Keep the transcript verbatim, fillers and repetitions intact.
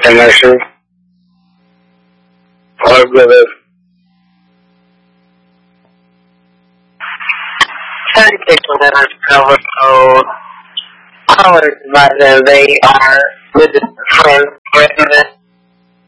Immersion. Or brother. thirty-six letters cover code. I would advise them they are with the friends, resident.